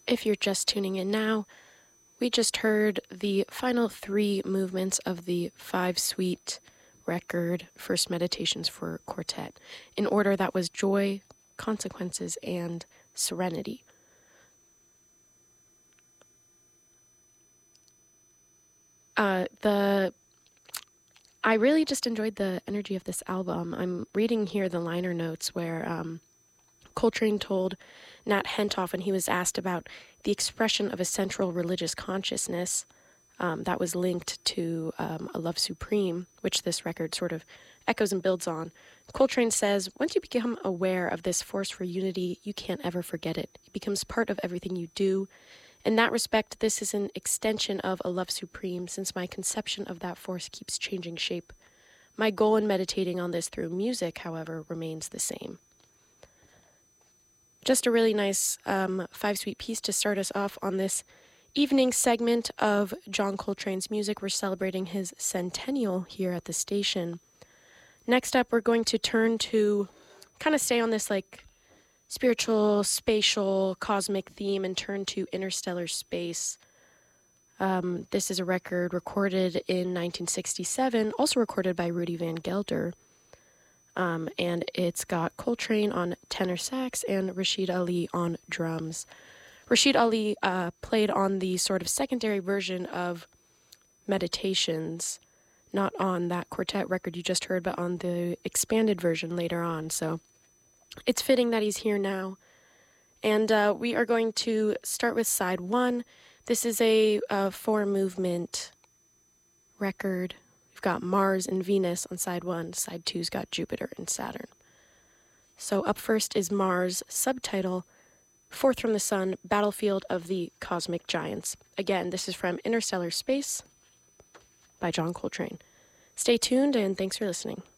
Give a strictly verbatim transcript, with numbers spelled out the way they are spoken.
If you're just tuning in now, we just heard the final three movements of the five-suite record, First Meditations for Quartet. In order, that was Joy, Consequences, and Serenity. Uh, the I really just enjoyed the energy of this album. I'm reading here the liner notes where um, Coltrane told Nat Hentoff when he was asked about the expression of a central religious consciousness um, that was linked to um, A Love Supreme, which this record sort of echoes and builds on. Coltrane says, once you become aware of this force for unity, you can't ever forget it. It becomes part of everything you do. In that respect, this is an extension of A Love Supreme, since my conception of that force keeps changing shape. My goal in meditating on this through music, however, remains the same. Just a really nice um, five-suite piece to start us off on this evening segment of John Coltrane's music. We're celebrating his centennial here at the station. Next up, we're going to turn to kind of stay on this like spiritual, spatial, cosmic theme and turn to Interstellar Space. Um, this is a record recorded in nineteen sixty-seven, also recorded by Rudy Van Gelder. Um, and it's got Coltrane on tenor sax and Rashid Ali on drums. Rashid Ali uh, played on the sort of secondary version of Meditations, not on that quartet record you just heard, but on the expanded version later on. So it's fitting that he's here now. And uh, we are going to start with side one. This is a uh, four-movement record. We've got Mars and Venus on side one. Side two's got Jupiter and Saturn. So up first is Mars, subtitle, Fourth from the Sun, Battlefield of the Cosmic Giants. Again, this is from Interstellar Space by John Coltrane. Stay tuned and thanks for listening.